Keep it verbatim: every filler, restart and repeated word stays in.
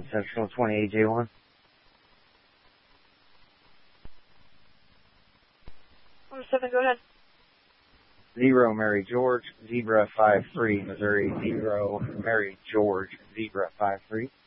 Central twenty-eight J one. Number seven, go ahead. Zero Mary George, Zebra five three, Missouri, Zero Mary George, Zebra five three.